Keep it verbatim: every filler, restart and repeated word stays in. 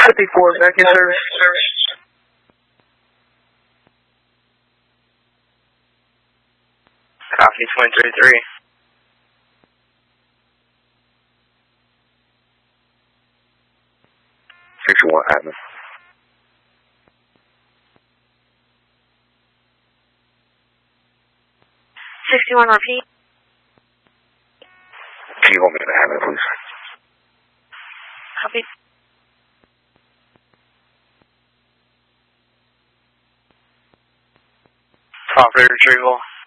fifty-four, back in service. Copy, twin three three. sixty-one, admin. sixty-one, repeat. Can you hold me in the admin, please? Copy. Property retrieval.